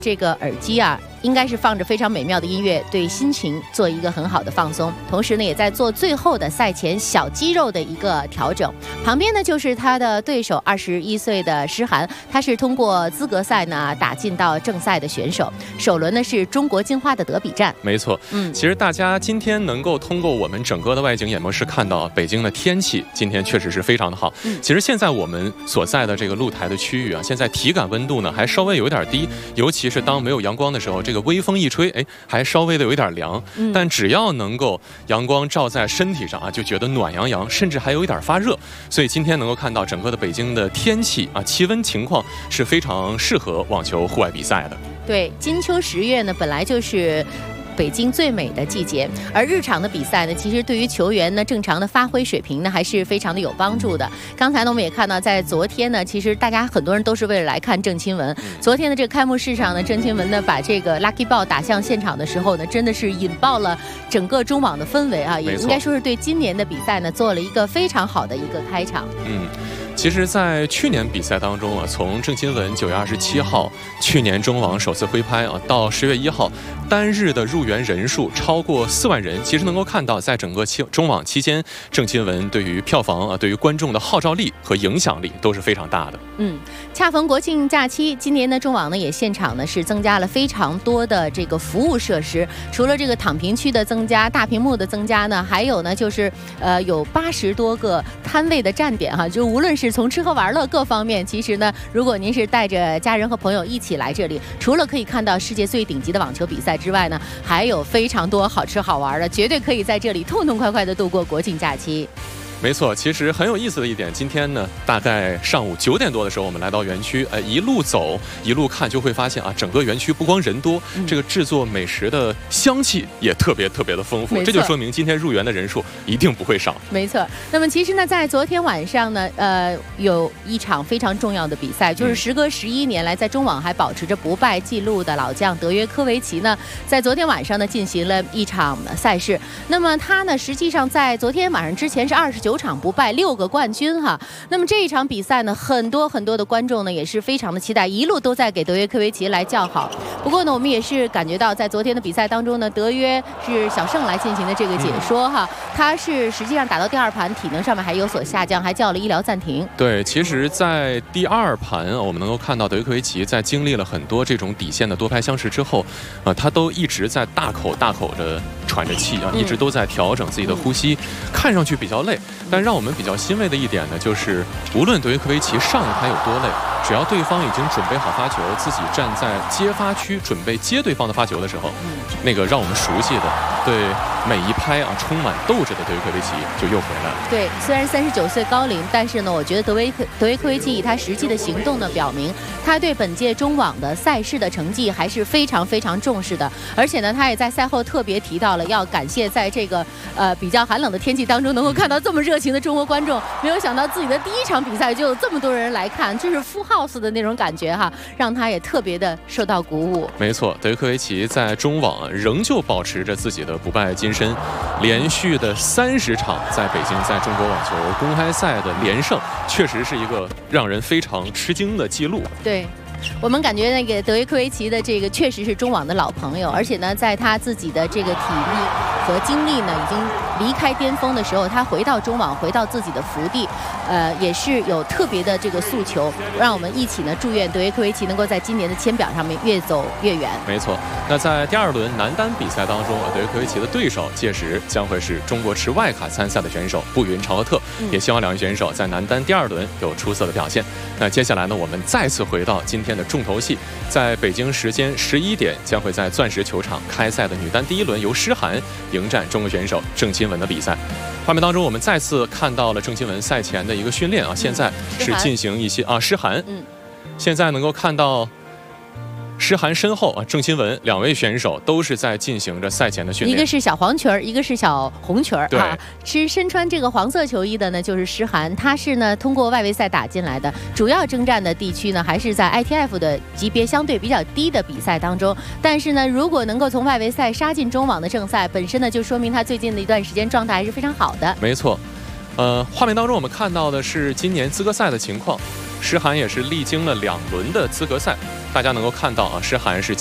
这个耳机啊，应该是放着非常美妙的音乐，对心情做一个很好的放松。同时呢，也在做最后的赛前小肌肉的一个调整。旁边呢，就是他的对手21岁的诗涵，他是通过资格赛呢打进到正赛的选手。首轮呢是中国金花的德比战。 没错，其实大家今天能够通过我们整个的外景演播室看到北京的天气，今天确实是非常的好。其实现在我们所在的这个露台的区域啊，现在体感温度呢还稍微有一点低，尤其是当没有阳光的时候，这个微风一吹，还稍微的有一点凉。但只要能够阳光照在身体上啊，就觉得暖洋洋，甚至还有一点发热。所以今天能够看到整个的北京的天气啊，气温情况是非常适合网球户外比赛的。 对，金秋10月呢，本来就是北京最美的季节，而日常的比赛呢，其实对于球员呢正常的发挥水平呢，还是非常的有帮助的。刚才呢，我们也看到，在昨天呢，其实大家很多人都是为了来看郑钦文。昨天的这个开幕式上呢，郑钦文呢把这个 Lucky Ball 打向现场的时候呢，真的是引爆了整个中网的氛围啊，也应该说是对今年的比赛呢做了一个非常好的一个开场。 其实，在去年比赛当中啊，从郑钦文9月27号去年中网首次挥拍啊，到10月1号单日的入园人数超过4万人，其实能够看到，在整个中网期间，郑钦文对于票房啊，对于观众的号召力和影响力都是非常大的。 恰逢国庆假期，今年的中网呢也现场呢是增加了非常多的这个服务设施，除了这个躺平区的增加、大屏幕的增加呢，还有呢就是有80多个摊位的站点哈，就无论是从吃喝玩乐各方面，其实呢，如果您是带着家人和朋友一起来这里，除了可以看到世界最顶级的网球比赛之外呢，还有非常多好吃好玩的，绝对可以在这里痛痛快快的度过国庆假期。 没错，其实很有意思的一点，今天呢，大概上午9点多的时候，我们来到园区，一路走一路看，就会发现啊，整个园区不光人多，这个制作美食的香气也特别的丰富，这就说明今天入园的人数一定不会少。 没错。那么其实呢，在昨天晚上呢，有一场非常重要的比赛，就是时隔11年来在中网还保持着不败记录的老将德约科维奇呢，在昨天晚上呢进行了一场赛事。那么他呢，实际上在昨天晚上之前是29场不败，6个冠军哈。那么这一场比赛呢，很多的观众呢也是非常的期待，一路都在给德约科维奇来叫好。不过呢，我们也是感觉到在昨天的比赛当中呢，德约是小胜来进行的这个解说哈，他是实际上打到第2盘体能上面还有所下降，还叫了医疗暂停。 对，其实在第2盘我们能够看到德约科维奇在经历了很多这种底线的多拍相持之后，他都一直在大口的喘着气啊，一直都在调整自己的呼吸，看上去比较累。但让我们比较欣慰的一点呢，就是无论德约科维奇上一拍有多累，只要对方已经准备好发球，自己站在接发区准备接对方的发球的时候，那个让我们熟悉的对每一拍啊充满斗志的德约科维奇就又回来了。 对，虽然39岁高龄，但是呢，我觉得德约科维奇以他实际的行动呢，表明他对本届中网的赛事的成绩还是非常重视的。而且呢，他也在赛后特别提到了要感谢在这个比较寒冷的天气当中能够看到这么热情的中国观众，没有想到自己的第1场比赛就有这么多人来看，就是 full house 的那种感觉哈，让他也特别的受到鼓舞。 没错，德约科维奇在中网仍旧保持着自己的不败金身，连续的30场在北京在中国网球公开赛的连胜，确实是一个让人非常吃惊的记录。 对，我们感觉那个德约科维奇的这个确实是中网的老朋友，而且呢，在他自己的这个体力和精力呢已经离开巅峰的时候，他回到中网，回到自己的福地，也是有特别的这个诉求，让我们一起呢祝愿德约科维奇能够在今年的签表上面越走越远。 没错，那在第2轮男单比赛当中，德约科维奇的对手届时将会是中国持外卡参赛的选手步云朝和特，也希望2位选手在男单第2轮有出色的表现。那接下来呢，我们再次回到今天的重头戏，在北京时间11点将会在钻石球场开赛的女单第1轮，由诗涵迎战中国选手郑钦文的比赛。画面当中，我们再次看到了郑钦文赛前的一个训练啊，现在是进行一些诗涵，现在能够看到诗涵身后啊，郑钦文2位选手都是在进行着赛前的训练， 一个是小黄裙儿，一个是小红裙儿啊。是身穿这个黄色球衣的呢，就是诗涵，他是呢通过外围赛打进来的，主要征战的地区呢还是在 ITF 的级别相对比较低的比赛当中。但是呢，如果能够从外围赛杀进中网的正赛，本身呢就说明他最近的一段时间状态还是非常好的。 没错，画面当中我们看到的是今年资格赛的情况。 诗涵也是历经了2轮的资格赛，大家能够看到啊，诗涵是